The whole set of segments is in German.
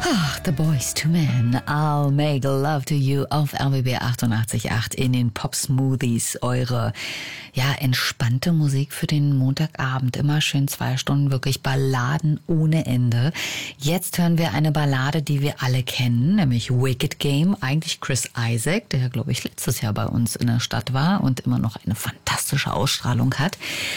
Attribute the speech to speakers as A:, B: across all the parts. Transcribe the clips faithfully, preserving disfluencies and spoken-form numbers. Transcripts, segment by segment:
A: Ach, The Boyz two Men, I'll make love to you auf R B B achtundachtzig Komma acht in den Pop-Smoothies. Eure, ja, entspannte Musik für den Montagabend. Immer schön zwei Stunden, wirklich Balladen ohne Ende. Jetzt hören wir eine Ballade, die wir alle kennen, nämlich Wicked Game. Eigentlich Chris Isaak, der, glaube ich, letztes Jahr bei uns in der Stadt war und immer noch eine fantastische Ausstrahlung hat.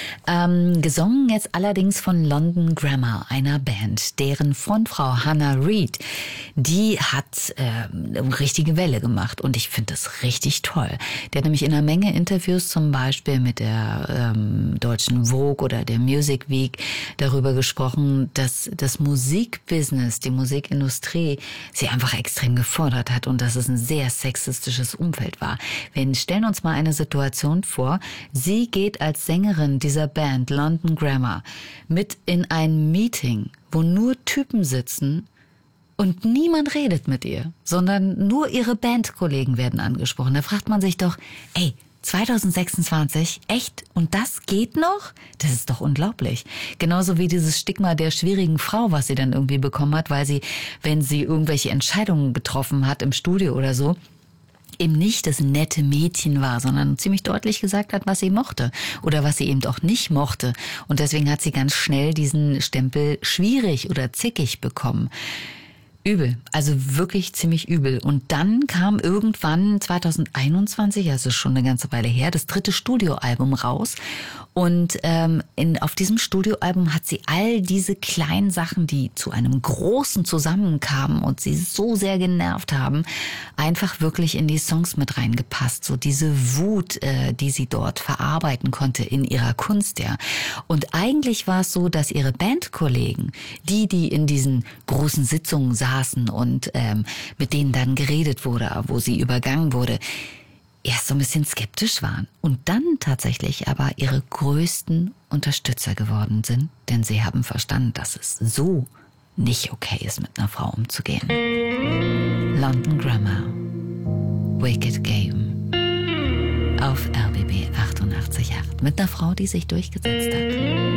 A: Ähm, gesungen jetzt allerdings von London Grammar, einer Band, deren Frontfrau Hannah Reid, die hat äh, eine richtige Welle gemacht und ich finde das richtig toll. Der hat nämlich in einer Menge Interviews, zum Beispiel mit der ähm, deutschen Vogue oder der Music Week, darüber gesprochen, dass das Musikbusiness, die Musikindustrie sie einfach extrem gefordert hat und dass es ein sehr sexistisches Umfeld war. Wir stellen uns mal eine Situation vor, sie geht als Sängerin dieser Band London Grammar mit in ein Meeting, wo nur Typen sitzen, und niemand redet mit ihr, sondern nur ihre Bandkollegen werden angesprochen. Da fragt man sich doch, ey, zwanzig sechsundzwanzig, echt? Und das geht noch? Das ist doch unglaublich. Genauso wie dieses Stigma der schwierigen Frau, was sie dann irgendwie bekommen hat, weil sie, wenn sie irgendwelche Entscheidungen getroffen hat im Studio oder so, eben nicht das nette Mädchen war, sondern ziemlich deutlich gesagt hat, was sie mochte oder was sie eben auch nicht mochte. Und deswegen hat sie ganz schnell diesen Stempel schwierig oder zickig bekommen. Übel, also wirklich ziemlich übel. Und dann kam irgendwann zwanzig einundzwanzig, also schon eine ganze Weile her, das dritte Studioalbum raus. Und ähm, in, auf diesem Studioalbum hat sie all diese kleinen Sachen, die zu einem großen zusammenkamen und sie so sehr genervt haben, einfach wirklich in die Songs mit reingepasst. So diese Wut, äh, die sie dort verarbeiten konnte in ihrer Kunst, ja. Und eigentlich war es so, dass ihre Bandkollegen, die, die in diesen großen Sitzungen saßen und ähm, mit denen dann geredet wurde, wo sie übergangen wurde, erst so ein bisschen skeptisch waren und dann tatsächlich aber ihre größten Unterstützer geworden sind, denn sie haben verstanden, dass es so nicht okay ist, mit einer Frau umzugehen. London Grammar, Wicked Game auf R B B achtundachtzig Komma acht mit einer Frau, die sich durchgesetzt hat.